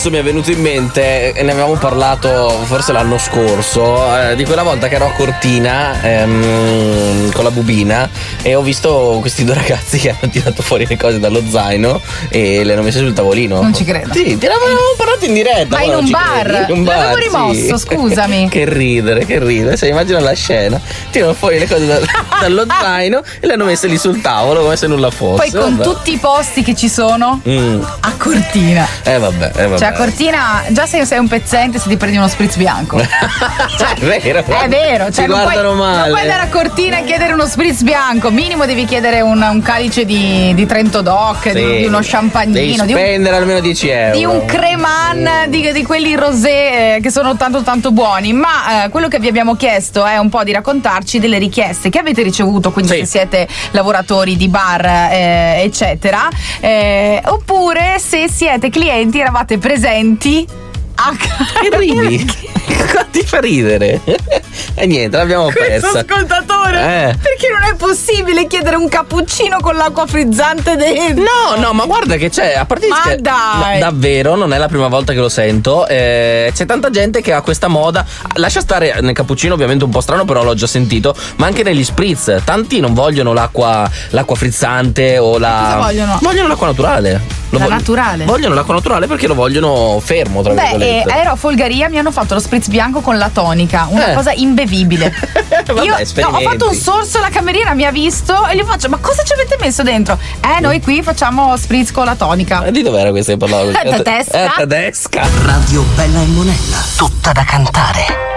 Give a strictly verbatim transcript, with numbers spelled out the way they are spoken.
adesso mi è venuto in mente, e ne avevamo parlato forse l'anno scorso, eh, di quella volta che ero a Cortina ehm, con la bubina e ho visto questi due ragazzi che hanno tirato fuori le cose dallo zaino e le hanno messe sul tavolino. Non ci credo. Sì, ti avevamo parlato in diretta. Ma in un bar? In un bar, l'avevo rimosso, sì. scusami. Che ridere, che ridere. Se immagina la scena, tirano fuori le cose da, dallo zaino e le hanno messe lì sul tavolo come se nulla fosse. Poi con vabbè. tutti i posti che ci sono Mm. a Cortina. Eh vabbè, eh vabbè. Cioè a Cortina già se sei un pezzente se ti prendi uno spritz bianco. Cioè, è vero, È vero, cioè ci non puoi, guardano male. non puoi andare a Cortina e chiedere uno spritz bianco. Minimo devi chiedere un, un calice di, di Trento Doc, Sì. di, di uno Devi champagnino, di un, spendere almeno dieci euro. di un creman, di, di quelli rosé eh, che sono tanto tanto buoni. Ma eh, quello che vi abbiamo chiesto è un po' di raccontarci delle richieste che avete ricevuto, quindi Sì. se siete lavoratori di bar eh, eccetera, eh, oppure se siete clienti, eravate presenti a Che ridi? Cosa ti fa ridere? E niente, l'abbiamo questo persa. ascoltatore, Eh. perché non è possibile chiedere un cappuccino con l'acqua frizzante dentro? No, no, ma guarda che c'è, a parte Ma che- dai. no, davvero, non è la prima volta che lo sento. eh, c'è tanta gente che ha questa moda. Lascia stare nel cappuccino, ovviamente un po' strano, però l'ho già sentito. Ma anche negli spritz. Tanti non vogliono l'acqua, l'acqua frizzante o la. Cosa vogliono? Vogliono l'acqua naturale. Lo La vog- naturale? Vogliono l'acqua naturale perché lo vogliono fermo, tra Beh, eh, virgolette. ero a Folgaria, mi hanno fatto lo spritz bianco con la tonica, una Eh. cosa imbevibile. Vabbè, Io no, ho esperimenti. fatto un sorso, la cameriera mi ha visto e gli faccio: ma cosa ci avete messo dentro? Eh, noi qui facciamo spritz con la tonica. Eh, Di dov'era questa che parlava? Eh, tedesca. Eh, tedesca. Radio Bella e Monella, tutta da cantare.